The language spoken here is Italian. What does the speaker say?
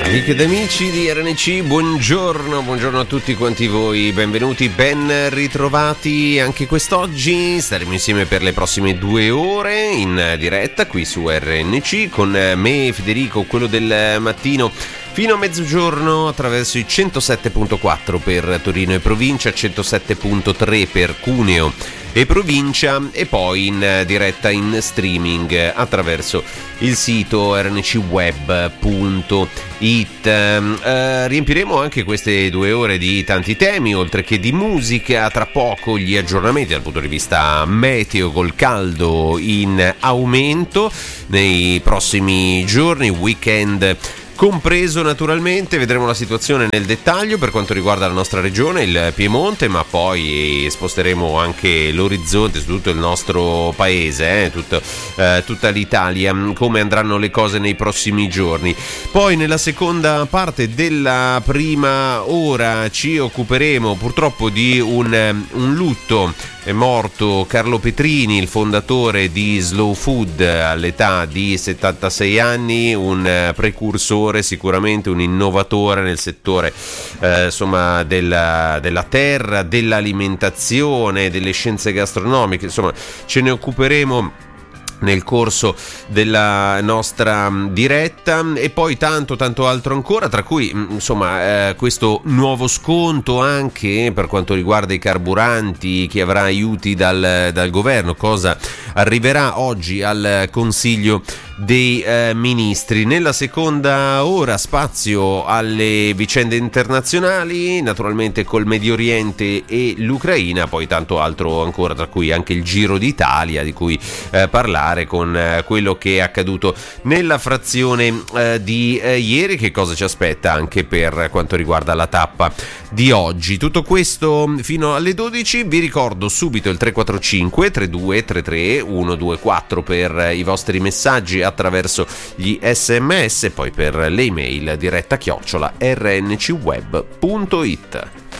Amiche ed amici di RNC, buongiorno a tutti quanti voi, benvenuti, ben ritrovati anche quest'oggi. Staremo insieme per le prossime 2 ore in diretta qui su RNC con me, Federico, quello del mattino, fino a mezzogiorno attraverso i 107.4 per Torino e provincia, 107.3 per Cuneo e provincia, e poi in diretta in streaming attraverso il sito rncweb.it. Riempiremo anche queste 2 ore di tanti temi, oltre che di musica. Tra poco gli aggiornamenti dal punto di vista meteo, col caldo in aumento nei prossimi giorni, weekend compreso naturalmente. Vedremo la situazione nel dettaglio per quanto riguarda la nostra regione, il Piemonte, ma poi sposteremo anche l'orizzonte su tutto il nostro paese, tutta l'Italia, come andranno le cose nei prossimi giorni. Poi nella seconda parte della prima ora ci occuperemo purtroppo di un lutto. È morto Carlo Petrini, il fondatore di Slow Food, all'età di 76 anni, un precursore, sicuramente un innovatore nel settore della terra, dell'alimentazione, delle scienze gastronomiche. Insomma, ce ne occuperemo nel corso della nostra diretta, e poi tanto altro ancora, tra cui questo nuovo sconto anche per quanto riguarda i carburanti, chi avrà aiuti dal governo, cosa arriverà oggi al Consiglio dei ministri. Nella seconda ora spazio alle vicende internazionali, naturalmente col Medio Oriente e l'Ucraina, poi tanto altro ancora, tra cui anche il Giro d'Italia di cui parlare, con quello che è accaduto nella frazione di ieri, che cosa ci aspetta anche per quanto riguarda la tappa di oggi. Tutto questo fino alle 12. Vi ricordo subito il 345 3233 124 per i vostri messaggi attraverso gli SMS, e poi per le email diretta @rncweb.it.